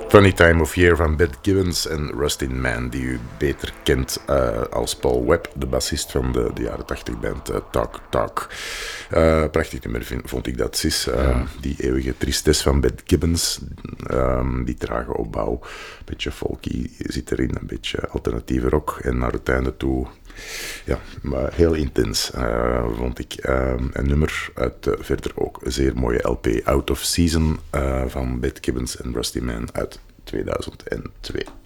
Funny Time of Year van Beth Gibbons en Rustin Man, die u beter kent als Paul Webb, de bassist van de jaren 80 band Talk Talk. Prachtig nummer vond ik dat. Sis, die eeuwige tristesse van Beth Gibbons, die trage opbouw, een beetje folky zit erin, een beetje alternatieve rock en naar het einde toe... Ja, maar heel intens vond ik. Een nummer uit verder ook een zeer mooie LP Out of Season van Beth Gibbons en Rusty Man uit 2002.